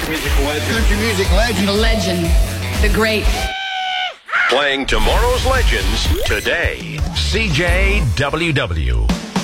Country music legend. The legend. The great. Playing tomorrow's legends today. CJWW.